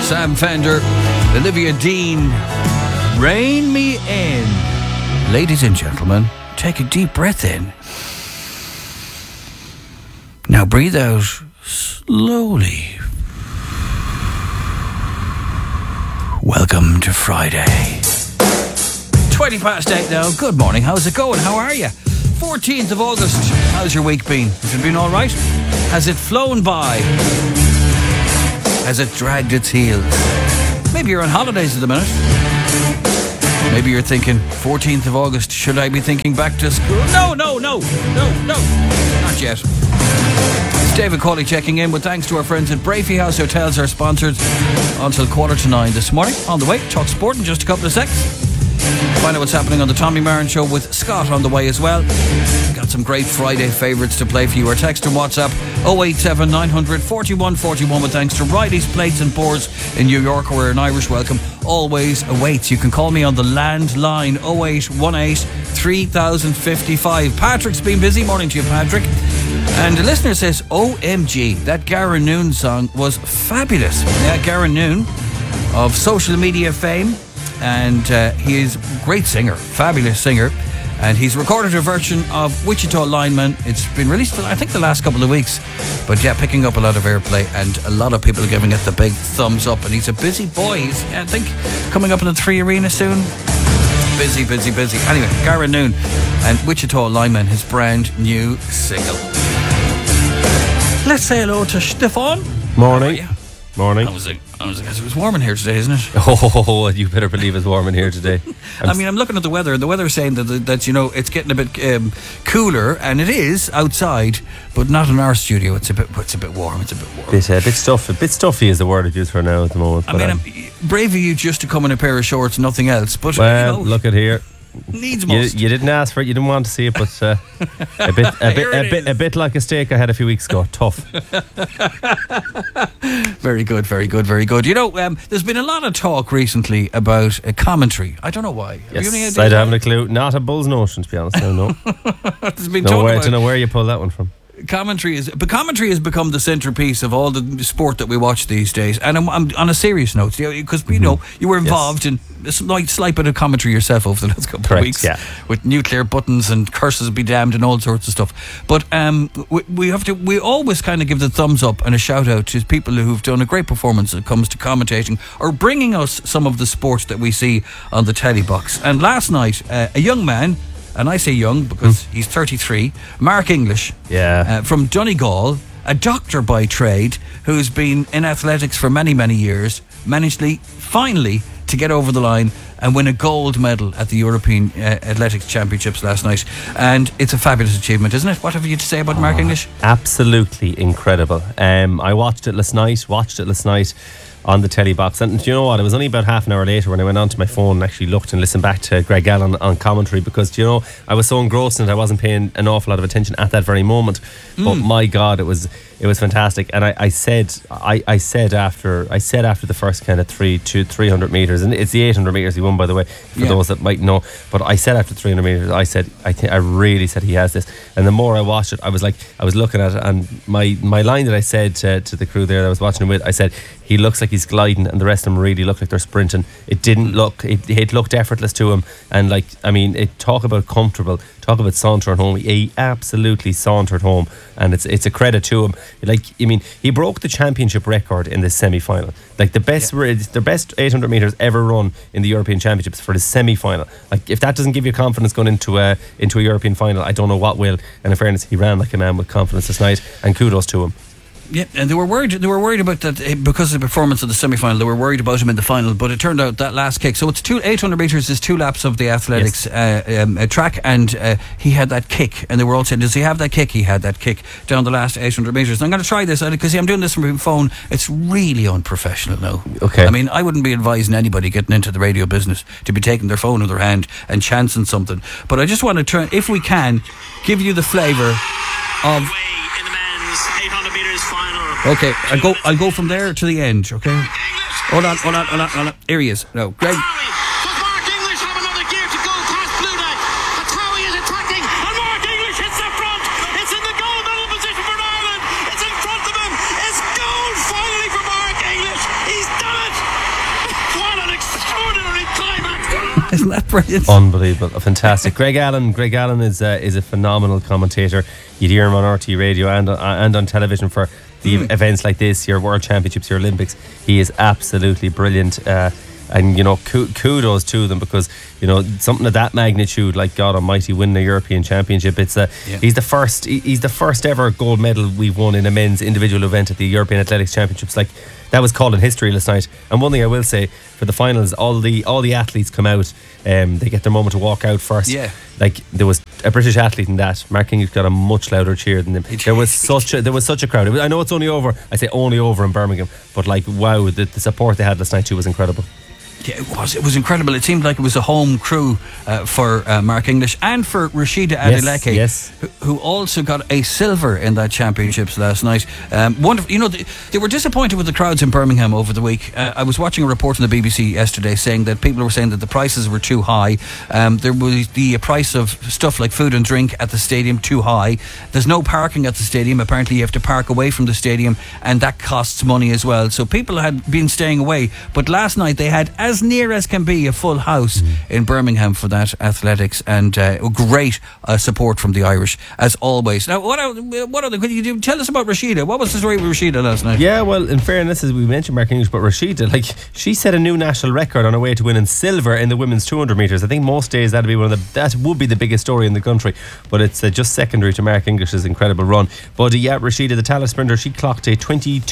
Sam Fender, Olivia Dean, Rein Me In. Ladies and gentlemen, take a deep breath in. Now breathe out slowly. Welcome to Friday. 20 past 8 now. Good morning. How's it going? How are you? 14th of August. How's your week been? Has it been all right? Has it flown by? Has it dragged its heels? Maybe you're on holidays at the minute. Maybe you're thinking, 14th of August, should I be thinking back to school? No. Not yet. It's David Cawley checking in with thanks to our friends at Brafey House Hotels, our sponsors, until 8:45 this morning. On the way, talk sport in just a couple of seconds. Find out what's happening on the Tommy Marin Show with Scott on the way as well. Got some great Friday favourites to play for you. Our text and WhatsApp 087 900 4141 with thanks to Riley's Plates and Pours in New York, where an Irish welcome always awaits. You can call me on the landline 0818 3055. Patrick's been busy. Morning to you, Patrick. And the listener says, OMG, that Garen Noon song was fabulous. Yeah, Garen Noon of social media fame. And he is a great singer, fabulous singer. And he's recorded a version of Wichita Lineman. It's been released, I think, the last couple of weeks. But yeah, picking up a lot of airplay, and a lot of people are giving it the big thumbs up. And he's a busy boy. He's, I think, coming up in the 3 Arena soon. Busy. Anyway, Garen Noon and Wichita Lineman, his brand new single. Let's say hello to Stefan. Morning. Morning. It was warm in here today, isn't it? Oh, you better believe it's warm in here today. I'm looking at the weather, and the weather's saying that you know, it's getting a bit cooler, and it is outside, but not in our studio. It's a bit warm. It's a bit warm. Bit stuffy. Bit stuffy is the word I'd use for now at the moment. I'm brave of you just to come in a pair of shorts, nothing else. But well, you know, look at here. Needs must. You didn't ask for it. You didn't want to see it, but a bit like a steak I had a few weeks ago. Tough. Very good. You know, there's been a lot of talk recently about commentary. I don't know why. Yes, I haven't a clue. Not a bull's notion, to be honest. No. There's been talk about. I don't know where you pulled that one from. Commentary has become the centrepiece of all the sport that we watch these days. And I'm on a serious note, because you know, you were involved in a slight bit of commentary yourself over the last couple of weeks, with nuclear buttons and curses be damned and all sorts of stuff. But we always kind of give the thumbs up and a shout out to people who've done a great performance when it comes to commentating or bringing us some of the sport that we see on the telly box. And last night, a young man. And I say young because he's 33, Mark English, from Donegal, a doctor by trade who's been in athletics for many, many years, managed finally to get over the line and win a gold medal at the European Athletics Championships last night. And it's a fabulous achievement, isn't it? What have you to say about Mark English? Absolutely incredible. I watched it last night on the telly box, and you know what, it was only about half an hour later when I went onto my phone and actually looked and listened back to Greg Allen on commentary, because you know, I was so engrossed in it, I wasn't paying an awful lot of attention at that very moment. But my God, it was fantastic. And I said after the first kind of 300 metres, and it's the 800 metres he won, by the way, for those that might know, but I said after 300 metres, I really said he has this. And the more I watched it, I was looking at it, and my line that I said to the crew there that I was watching him with, I said, he looks like he's gliding, and the rest of them really look like they're sprinting. It looked effortless to him, and talk about comfortable, talk about sauntering home. He absolutely sauntered home, and it's a credit to him. He broke the championship record in the semi-final. The best 800 metres ever run in the European Championships for the semi-final. If that doesn't give you confidence going into a European final, I don't know what will. And in fairness, he ran like a man with confidence this night, and kudos to him. Yeah, and they were worried about that because of the performance of the semi-final. They were worried about him in the final, but it turned out that last kick. So it's 800 metres is 2 laps of the athletics track, and he had that kick, and they were all saying, does he have that kick? He had that kick down the last 800 metres. And I'm going to try this because I'm doing this from my phone. It's really unprofessional now. Okay. I mean, I wouldn't be advising anybody getting into the radio business to be taking their phone in their hand and chancing something. But I just want to turn, if we can, give you the flavour of. Okay, I'll go from there to the end, okay? Hold on. Here he is. No, Greg. Does Mark English have another gear to go past Blue Knight? Atawi is attacking, and Mark English hits the front. It's in the gold medal position for Ireland. It's in front of him. It's gold finally for Mark English. He's done it. Isn't that brilliant? Unbelievable, fantastic. Greg Allen is a phenomenal commentator. You'd hear him on RT Radio and on television for the events like this, your World Championships, your Olympics. He is absolutely brilliant. And you know, kudos to them, because you know, something of that magnitude, like God Almighty, winning a European Championship. He's the first ever gold medal we've won in a men's individual event at the European Athletics Championships. Like, that was called in history last night. And one thing I will say, for the finals, all the athletes come out. They get their moment to walk out first. Yeah. Like, there was a British athlete in that. Mark English got a much louder cheer than them. There was such a crowd. I know it's only over. I say only over in Birmingham, but like, wow, the support they had last night too was incredible. Yeah, it was incredible. It seemed like it was a home crew for Mark English and for Rashida Adeleke, yes. Who also got a silver in that championships last night. Wonderful. You know, they were disappointed with the crowds in Birmingham over the week. I was watching a report on the BBC yesterday saying that people were saying that the prices were too high. There was the price of stuff like food and drink at the stadium too high. There's no parking at the stadium. Apparently you have to park away from the stadium, and that costs money as well. So people had been staying away, but last night they had, as near as can be, a full house in Birmingham for that athletics, and great support from the Irish as always. Now, could you tell us about Rashida? What was the story with Rashida last night? Yeah, well, in fairness, as we mentioned Mark English, but Rashida, like, she set a new national record on her way to winning silver in the women's 200 metres. I think most days that would be the biggest story in the country, but it's just secondary to Mark English's incredible run. But Rashida, the Tallaght sprinter, she clocked a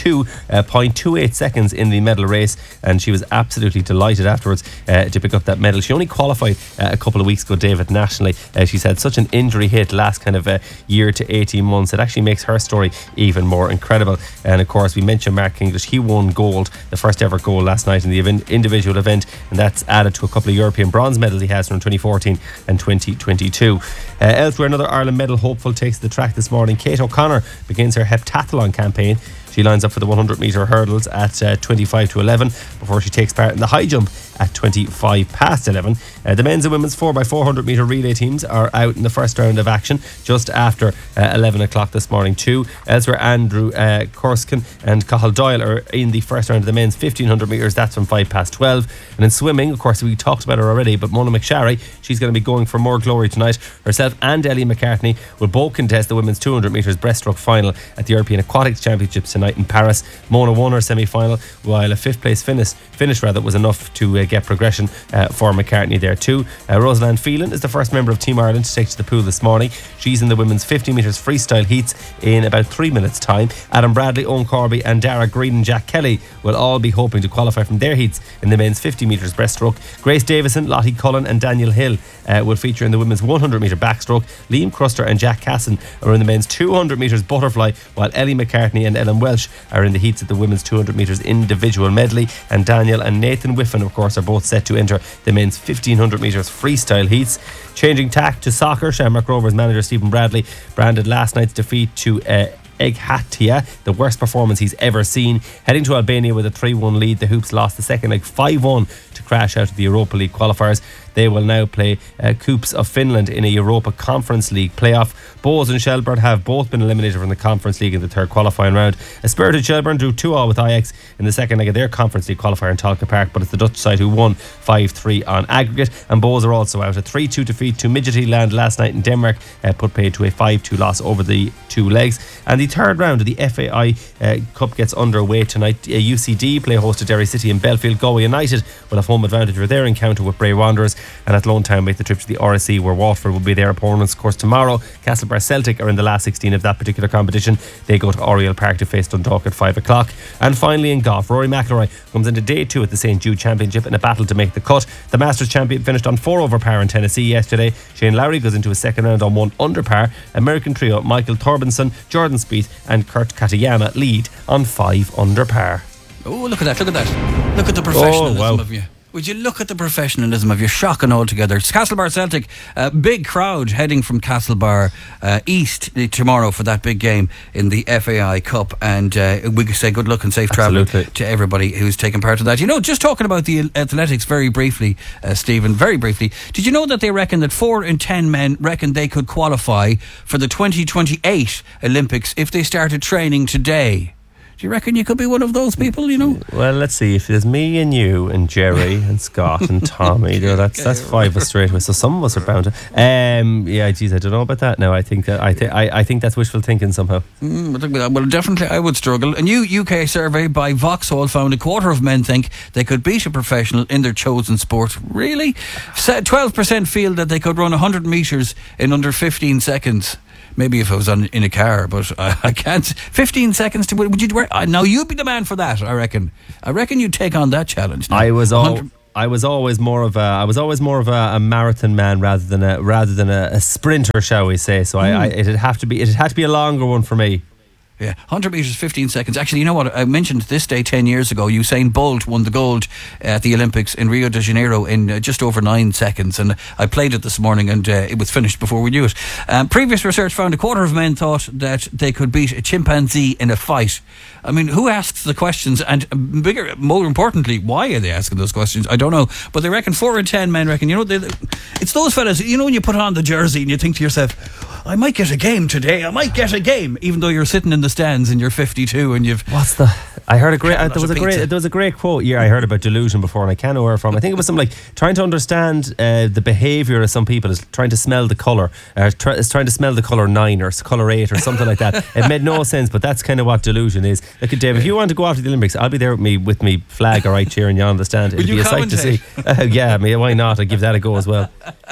22.28 seconds in the medal race, and she was absolutely delighted afterwards to pick up that medal. She only qualified a couple of weeks ago, David, nationally. She's had such an injury hit last kind of year to 18 months. It actually makes her story even more incredible. And of course, we mentioned Mark English. He won gold, the first ever gold last night in the individual event, and that's added to a couple of European bronze medals he has from 2014 and 2022. Elsewhere, another Ireland medal hopeful takes the track this morning. Kate O'Connor begins her heptathlon campaign. She lines up for the 100 metre hurdles at 25 to 11 before she takes part in the high jump at 25 past 11. The men's and women's 4x400 metre relay teams are out in the first round of action just after 11 o'clock this morning too. Elsewhere, Andrew Korskin and Cathal Doyle are in the first round of the men's 1500 metres. That's from 5 past 12. And in swimming, of course, we talked about her already, but Mona McSharry, she's going to be going for more glory tonight. Herself and Ellie McCartney will both contest the women's 200 metres breaststroke final at the European Aquatics Championships tonight in Paris. Mona won her semi-final, while a fifth place finish was enough to get progression for McCartney there too. Rosalind Phelan is the first member of Team Ireland to take to the pool this morning. She's in the women's 50 metres freestyle heats in about 3 minutes time. Adam Bradley, Owen Corby and Dara Green and Jack Kelly will all be hoping to qualify from their heats in the men's 50 metres breaststroke. Grace Davison, Lottie Cullen and Daniel Hill will feature in the women's 100 metre backstroke. Liam Cruster and Jack Casson are in the men's 200 metres butterfly, while Ellie McCartney and Ellen Welsh are in the heats at the women's 200 metres individual medley. And Daniel and Nathan Whiffen, of course, are both set to enter the men's 1500 metres freestyle heats. Changing tack to soccer, Shamrock Rovers manager Stephen Bradley branded last night's defeat to Eghatia the worst performance he's ever seen. Heading to Albania with a 3-1 lead, the Hoops lost the second leg 5-1 to crash out of the Europa League qualifiers. They will now play Coups of Finland in a Europa Conference League playoff. Bohs and Shelburne have both been eliminated from the Conference League in the third qualifying round. A spirited Shelburne drew 2-2 with Ajax in the second leg of their Conference League qualifier in Tolka Park, but it's the Dutch side who won 5-3 on aggregate. And Bohs are also out. A 3-2 defeat to Midtjylland last night in Denmark put paid to a 5-2 loss over the two legs. And the third round of the FAI Cup gets underway tonight. UCD play host to Derry City in Belfield. Galway United will have home advantage for their encounter with Bray Wanderers, and Athlone Town make the trip to the RSC, where Waterford will be their opponents. Of course, tomorrow Castlebar Celtic are in the last 16 of that particular competition. They go to Oriel Park to face Dundalk at 5 o'clock. And finally in golf, Rory McIlroy comes into day 2 at the St. Jude Championship in a battle to make the cut. The Masters champion finished on 4 over par in Tennessee yesterday. Shane Lowry goes into his second round on 1 under par. American trio Michael Thorbjornsen, Jordan Spieth and Kurt Katayama lead on 5 under par. Oh, look at that. Look at the professionalism of you. Would you look at the professionalism of you? Shocking altogether. It's Castlebar Celtic, big crowd heading from Castlebar east tomorrow for that big game in the FAI Cup, and we could say good luck and safe travel to everybody who's taken part of that. You know, just talking about the athletics very briefly, Stephen, very briefly, did you know that they reckon that 4 in 10 men reckon they could qualify for the 2028 Olympics if they started training today? Do you reckon you could be one of those people, you know? Well, let's see. If there's me and you and Jerry and Scott and Tommy, that's 5 of us straight away. So some of us are bound to. Yeah, geez, I don't know about that now. I think that's wishful thinking somehow. Well, definitely I would struggle. A new UK survey by Vauxhall found a quarter of men think they could beat a professional in their chosen sport. Really? 12% feel that they could run 100 metres in under 15 seconds. Maybe if I was in a car, but I can't. 15 seconds to would you? Now you'd be the man for that. I reckon you'd take on that challenge. Now. I was always more of a marathon man rather than a sprinter, shall we say? So it'd have to be a longer one for me. Yeah, 100 metres, 15 seconds. Actually, you know what? I mentioned this day 10 years ago. Usain Bolt won the gold at the Olympics in Rio de Janeiro in just over 9 seconds. And I played it this morning and it was finished before we knew it. Previous research found a quarter of men thought that they could beat a chimpanzee in a fight. I mean, who asks the questions? And more importantly, why are they asking those questions? I don't know. But they reckon 4 in 10 men reckon, it's those fellas, when you put on the jersey and you think to yourself, I might get a game today. Even though you're sitting in the stands and you're 52 and you've... I heard a great... there was a great quote. Yeah, I heard about delusion before and I can't know where from. I think it was something like trying to understand the behaviour of some people is trying to smell the colour. Is trying to smell the colour 9 or colour 8 or something like that. It made no sense, but that's kind of what delusion is. Look at Dave, if you want to go after the Olympics, I'll be there with me flag all right cheering you on the stand. It'll be a sight to see. Yeah, why not? I'll give that a go as well.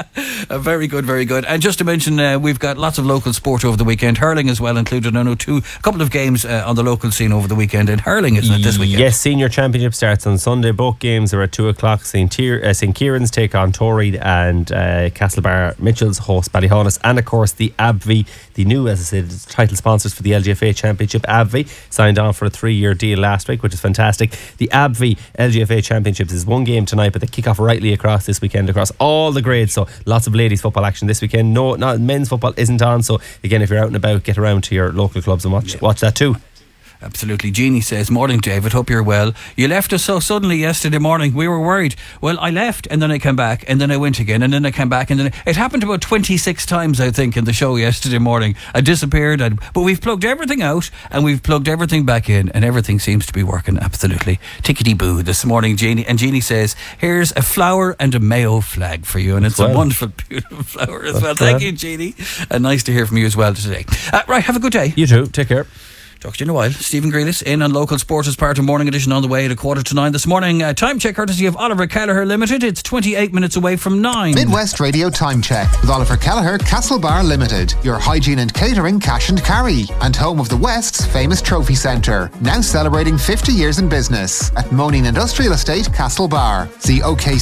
Very good, very good. And just to mention, we've got lots of local sport over the weekend. Hurling as well included. I know a couple of games on the local scene over the weekend. In hurling, isn't it, this weekend? Yes, senior championship starts on Sunday. Both games are at 2 o'clock. St. Kieran's take on Torreid and Castlebar Mitchells host Ballyhonus. And of course the ABVI, the new, as I said, title sponsors for the LGFA Championship. ABVI signed on for a 3-year deal last week, which is fantastic. The ABVI LGFA Championships is one game tonight, but they kick off rightly across this weekend across all the grades. So lots of ladies football action this weekend. No, not men's football isn't on. So again, if you're out and about, get around to your local clubs and watch that too. Absolutely. Jeannie says, morning David, hope you're well. You left us so suddenly yesterday morning, we were worried. Well, I left and then I came back and then I went again and then I came back and then it happened about 26 times I think in the show yesterday morning. I disappeared but we've plugged everything out and we've plugged everything back in and everything seems to be working absolutely tickety-boo this morning, Jeannie. And Jeannie says, here's a flower and a Mayo flag for you, and it's a wonderful beautiful flower as well. Thank you, Jeannie, and nice to hear from you as well today. Right, have a good day. You too, take care. Talk to you in a while. Stephen Grealis in on Local Sport as part of Morning Edition on the way at 8:45 this morning. Time check courtesy of Oliver Kelleher Limited. It's 28 minutes away from 9. Midwest Radio Time Check with Oliver Kelleher Castlebar Limited. Your hygiene and catering cash and carry. And home of the West's famous trophy centre. Now celebrating 50 years in business. At Moaning Industrial Estate, Castlebar. See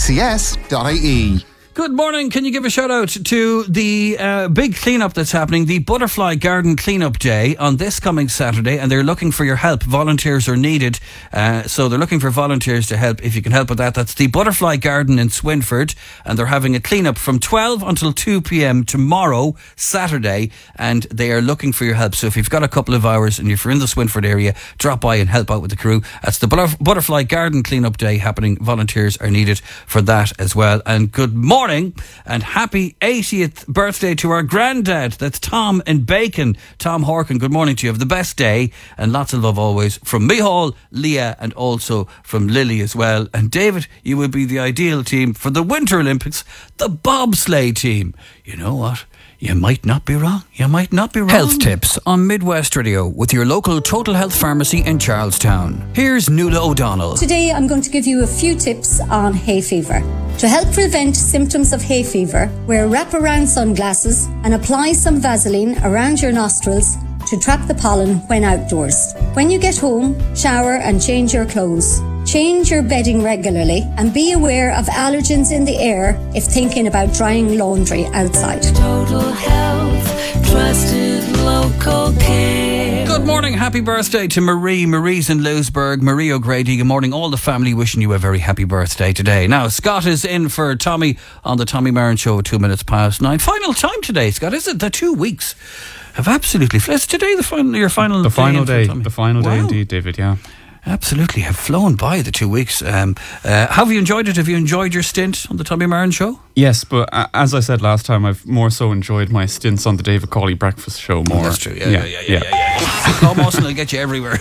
okcs.ie. Good morning. Can you give a shout out to the big clean-up that's happening, the Butterfly Garden Clean-up Day on this coming Saturday, and they're looking for your help. Volunteers are needed, so they're looking for volunteers to help. If you can help with that, that's the Butterfly Garden in Swinford, and they're having a clean-up from 12 until 2 p.m. tomorrow, Saturday, and they are looking for your help. So if you've got a couple of hours and if you're in the Swinford area, drop by and help out with the crew. That's the Butterfly Garden Clean-up Day happening. Volunteers are needed for that as well. And good morning and happy 80th birthday to our granddad. That's Tom in Bacon. Tom Horkin, good morning to you. Have the best day and lots of love always from Mihal, Leah, and also from Lily as well. And David, you would be the ideal team for the Winter Olympics, the bobsleigh team. You know what? You might not be wrong. Health tips on Midwest Radio with your local Total Health Pharmacy in Charlestown. Here's Nuala O'Donnell. Today I'm going to give you a few tips on hay fever. To help prevent symptoms of hay fever, wear wraparound sunglasses and apply some Vaseline around your nostrils to trap the pollen when outdoors. When you get home, shower and change your clothes. Change your bedding regularly and be aware of allergens in the air if thinking about drying laundry outside. Total Health, trusted local care. Good morning, happy birthday to Marie. Marie's in Lewisburg. Marie O'Grady, good morning. All the family wishing you a very happy birthday today. Now, Scott is in for Tommy on the Tommy Marin Show at 9:02. Final time today, Scott, is it? The 2 weeks have absolutely flew. Is today your final day? Tommy? The final day Wow. indeed, David, yeah. Absolutely, have flown by the 2 weeks. Have you enjoyed it? Have you enjoyed your stint on the Tommy Marin show? Yes, but as I said last time, I've more so enjoyed my stints on the David Cawley breakfast show more. That's true. Yeah. Come Austin, it'll get you everywhere.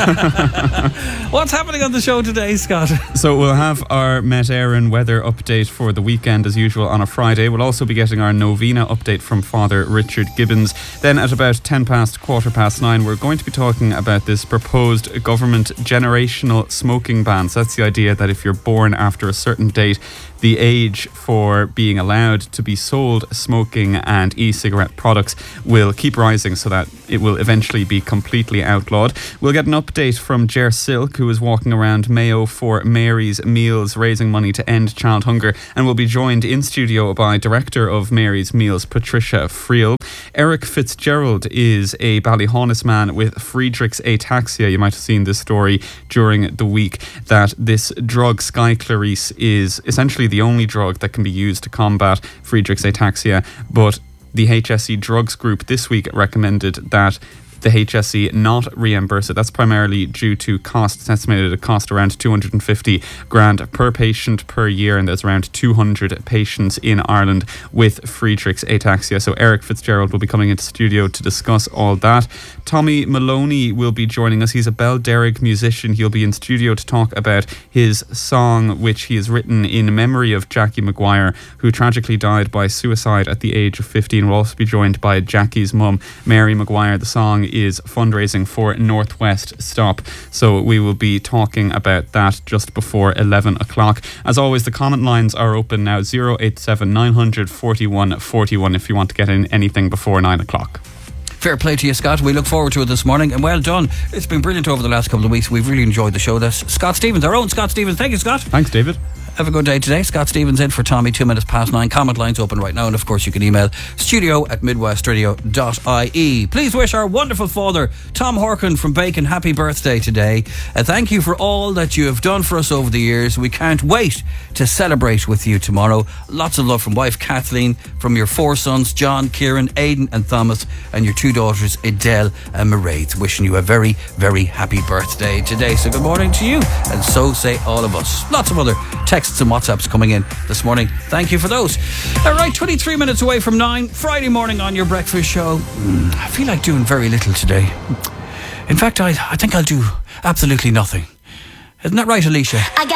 What's happening on the show today, Scott? So we'll have our Met Éireann weather update for the weekend as usual on a Friday. We'll also be getting our Novena update from Father Richard Gibbons. Then at about 9:10, we're going to be talking about this proposed government generational smoking ban. So that's the idea that if you're born after a certain date, the age for being allowed to be sold smoking and e-cigarette products will keep rising so that it will eventually be completely outlawed. We'll get an update from Ger Silk, who is walking around Mayo for Mary's Meals, raising money to end child hunger, and we'll be joined in studio by Director of Mary's Meals, Patricia Friel. Eric Fitzgerald is a Ballyhaunis man with Friedreich's ataxia. You might have seen this story during the week, that this drug, Skyclarisse, is essentially the only drug that can be used to combat Friedreich's ataxia, but the HSE Drugs Group this week recommended that the HSE not reimburse it. That's primarily due to cost. It's estimated to cost around 250 grand per patient per year, and there's around 200 patients in Ireland with Friedreich's ataxia. So Eric Fitzgerald will be coming into studio to discuss all that. Tommy Maloney will be joining us. He's a Belderrig musician. He'll be in studio to talk about his song, which he has written in memory of Jackie Maguire, who tragically died by suicide at the age of 15. We'll also be joined by Jackie's mum, Mary Maguire. The song is fundraising for Northwest Stop, so we will be talking about that just before 11 o'clock. As always, the comment lines are open now, 087 900 41 41 if you want to get in anything before 9 o'clock. Fair play to you, Scott. We look forward to it this morning, and well done. It's been brilliant over the last couple of weeks. We've really enjoyed the show. That's Scott Stevens, our own Scott Stevens. Thank you, Scott. Thanks, David. Have a good day today. Scott Stevens in for Tommy, 9:02. Comment lines open right now, and of course you can email studio@midwestradio.ie. Please wish our wonderful father, Tom Horkin from Bacon, happy birthday today. Thank you for all that you have done for us over the years. We can't wait to celebrate with you tomorrow. Lots of love from wife Kathleen, from your 4 sons, John, Kieran, Aidan and Thomas, and your 2 daughters, Adele and Mairead. Wishing you a very, very happy birthday today. So good morning to you, and so say all of us. Lots of other texts and WhatsApps coming in this morning. Thank you for those. All right, 23 minutes away from 9, Friday morning on your breakfast show. I feel like doing very little today. In fact, I think I'll do absolutely nothing. Isn't that right, Alicia?